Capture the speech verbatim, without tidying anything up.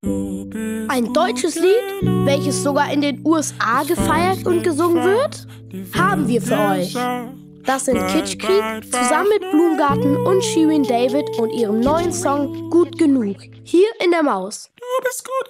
Ein deutsches Lied, welches sogar in den U S A gefeiert und gesungen wird, haben wir für euch. Das sind Kitschkrieg zusammen mit Blumengarten und Shirin David und ihrem neuen Song Gut genug. Hier in der Maus. Du bist gut